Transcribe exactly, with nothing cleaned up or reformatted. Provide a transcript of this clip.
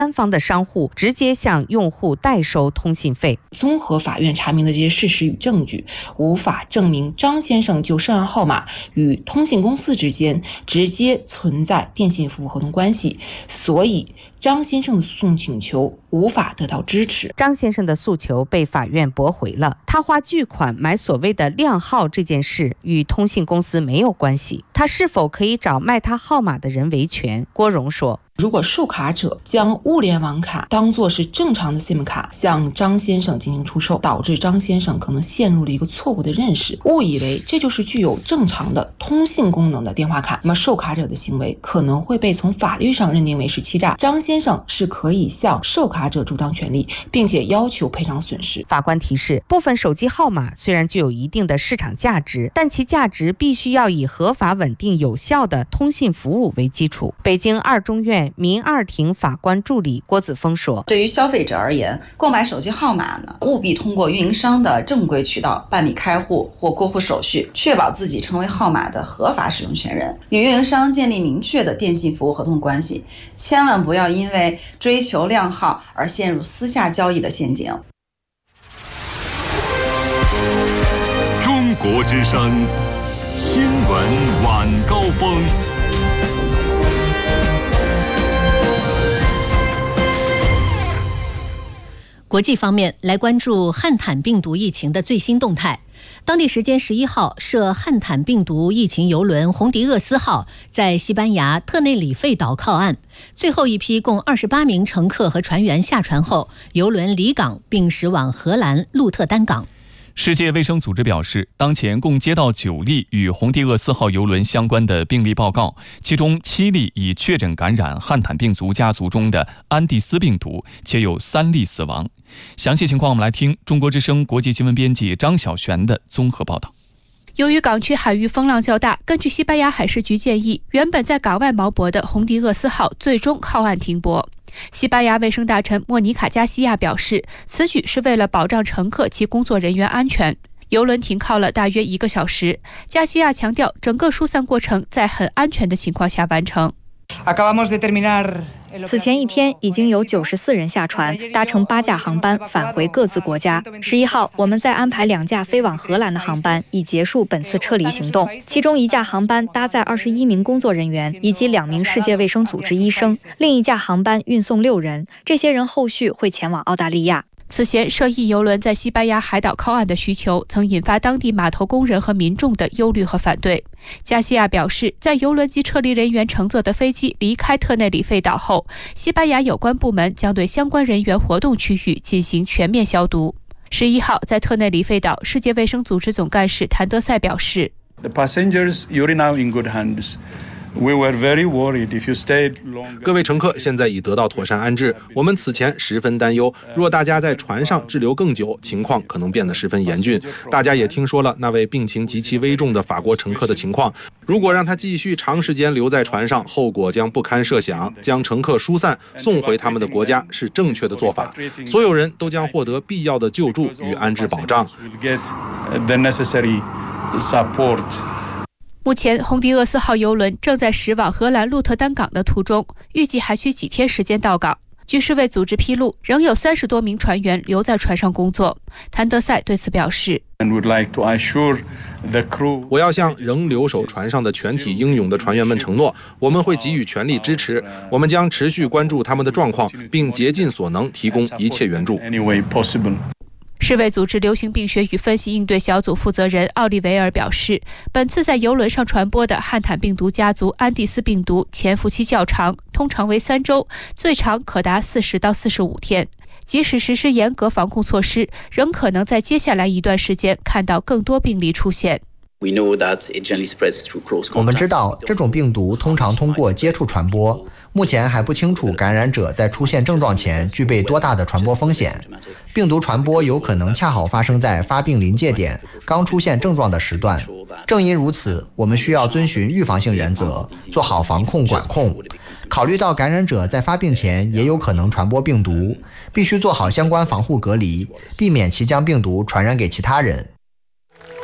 三方的商户直接向用户代收通信费。 综合法院查明的这些事实与证据，无法证明张先生就涉案号码与通信公司之间直接存在电信服务合同关系，所以张先生的诉讼请求无法得到支持。 张先生的诉求被法院驳回了。他花巨款买所谓的靓号这件事与通信公司没有关系，他是否可以找卖他号码的人维权？郭荣说， 如果售卡者将物联网卡当作是正常的 SIM 卡向张先生进行出售，导致张先生可能陷入了一个错误的认识，误以为这就是具有正常的通信功能的电话卡，那么售卡者的行为可能会被从法律上认定为是欺诈。张先生是可以向售卡者主张权利，并且要求赔偿损失。 法官提示，部分手机号码虽然具有一定的市场价值，但其价值必须要以合法、稳定、有效的通信服务为基础。北京二中院民二庭法官助理郭子峰说， 对于消费者而言，购买手机号码呢，务必通过运营商的正规渠道办理开户或过户手续，确保自己成为号码的合法使用权人，与运营商建立明确的电信服务合同关系，千万不要因为追求靓号而陷入私下交易的陷阱。 中国之声新闻晚高峰。 国际方面，来关注汉坦病毒疫情的最新动态。当地时间十一号，涉汉坦病毒疫情邮轮红迪厄斯号在西班牙特内里费岛靠岸，最后一批共二十八名乘客和船员下船后，邮轮离港并驶往荷兰鹿特丹港。 世界卫生组织表示，当前共接到九例与红迪厄斯号邮轮相关的病例报告，其中七例已确诊感染汉坦病毒家族中的安地斯病毒，且有三例死亡。详细情况我们来听中国之声国际新闻编辑张小璇的综合报道。 由于港区海域风浪较大，根据西班牙海事局建议，原本在港外锚泊的红迪厄斯号最终靠岸停泊。西班牙卫生大臣莫妮卡·加西亚表示，此举是为了保障乘客及工作人员安全。邮轮停靠了大约一个小时，加西亚强调，整个疏散过程在很安全的情况下完成。 此前一天，已经有九十四人下船，搭乘八架航班返回各自国家。十一号，我们再安排两架飞往荷兰的航班，以结束本次撤离行动。其中一架航班搭载二十一名工作人员以及两名世界卫生组织医生，另一架航班运送六人，这些人后续会前往澳大利亚。 此前涉疫邮轮在西班牙海岛靠岸的需求，曾引发当地码头工人和民众的忧虑和反对。加西亚表示，在邮轮及撤离人员乘坐的飞机离开特内里费岛后，西班牙有关部门将对相关人员活动区域进行全面消毒。十一号，在特内里费岛，世界卫生组织总干事谭德赛表示 The passengers, you're now in good hands. 各位乘客现在已得到妥善安置，我们此前十分担忧，若大家在船上滞留更久，情况可能变得十分严峻。大家也听说了那位病情极其危重的法国乘客的情况，如果让他继续长时间留在船上，后果将不堪设想。将乘客疏散送回他们的国家是正确的做法，所有人都将获得必要的救助与安置保障。 目前，红迪厄斯号邮轮正在驶往荷兰鹿特丹港的途中，预计还需几天时间到港。据世卫组织披露，仍有三十多名船员留在船上工作。谭德赛对此表示， 我要向仍留守船上的全体英勇的船员们承诺，我们会给予全力支持，我们将持续关注他们的状况，并竭尽所能提供一切援助。 世卫组织流行病学与分析应对小组负责人奥利维尔表示，本次在邮轮上传播的汉坦病毒家族安地斯病毒潜伏期较长，通常为三周，最长可达四十到四十五天。即使实施严格防控措施，仍可能在接下来一段时间看到更多病例出现。 我们知道这种病毒通常通过接触传播，目前还不清楚感染者在出现症状前具备多大的传播风险。病毒传播有可能恰好发生在发病临界点刚出现症状的时段。正因如此，我们需要遵循预防性原则，做好防控管控。考虑到感染者在发病前也有可能传播病毒，必须做好相关防护隔离，避免其将病毒传染给其他人。